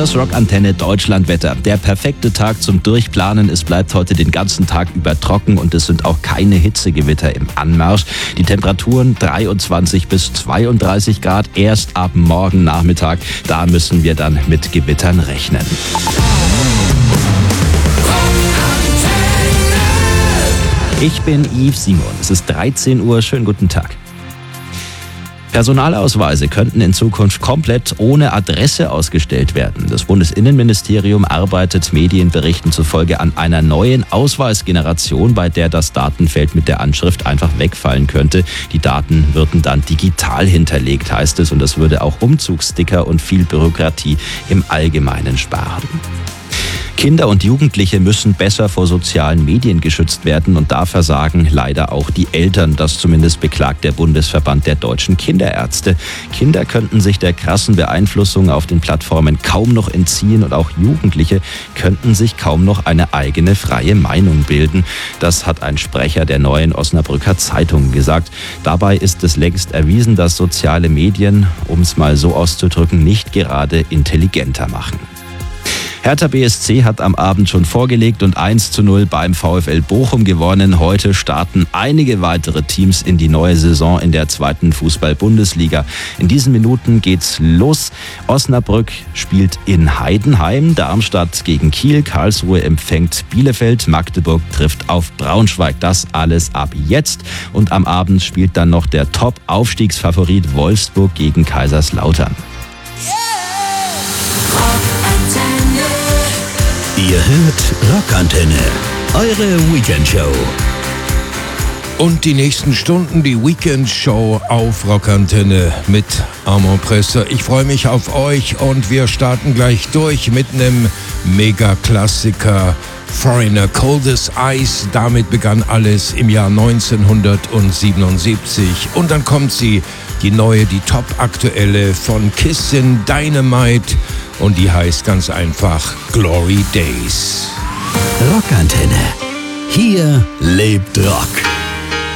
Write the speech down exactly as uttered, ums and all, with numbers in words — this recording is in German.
Das Rockantenne Deutschlandwetter. Der perfekte Tag zum Durchplanen. Es bleibt heute den ganzen Tag über trocken und es sind auch keine Hitzegewitter im Anmarsch. Die Temperaturen dreiundzwanzig bis zweiunddreißig Grad. Erst ab morgen Nachmittag, da müssen wir dann mit Gewittern rechnen. Ich bin Yves Simon. Es ist dreizehn Uhr. Schönen guten Tag. Personalausweise könnten in Zukunft komplett ohne Adresse ausgestellt werden. Das Bundesinnenministerium arbeitet Medienberichten zufolge an einer neuen Ausweisgeneration, bei der das Datenfeld mit der Anschrift einfach wegfallen könnte. Die Daten würden dann digital hinterlegt, heißt es, und das würde auch Umzugssticker und viel Bürokratie im Allgemeinen sparen. Kinder und Jugendliche müssen besser vor sozialen Medien geschützt werden und da versagen leider auch die Eltern. Das zumindest beklagt der Bundesverband der deutschen Kinderärzte. Kinder könnten sich der krassen Beeinflussung auf den Plattformen kaum noch entziehen und auch Jugendliche könnten sich kaum noch eine eigene freie Meinung bilden. Das hat ein Sprecher der Neuen Osnabrücker Zeitung gesagt. Dabei ist es längst erwiesen, dass soziale Medien, um es mal so auszudrücken, nicht gerade intelligenter machen. Hertha B S C hat am Abend schon vorgelegt und eins zu null beim VfL Bochum gewonnen. Heute starten einige weitere Teams in die neue Saison in der zweiten Fußball-Bundesliga. In diesen Minuten geht's los. Osnabrück spielt in Heidenheim, Darmstadt gegen Kiel, Karlsruhe empfängt Bielefeld, Magdeburg trifft auf Braunschweig. Das alles ab jetzt. Und am Abend spielt dann noch der Top-Aufstiegsfavorit Wolfsburg gegen Kaiserslautern. Ihr hört Rockantenne, eure Weekendshow. Und die nächsten Stunden die Weekendshow auf Rockantenne mit Armand Presser. Ich freue mich auf euch und wir starten gleich durch mit einem Mega-Klassiker. Foreigner, Cold as Ice, damit begann alles im Jahr neunzehnhundertsiebenundsiebzig. Und dann kommt sie, die neue, die top-aktuelle von Kissin' Dynamite. Und die heißt ganz einfach Glory Days. Rockantenne. Hier lebt Rock.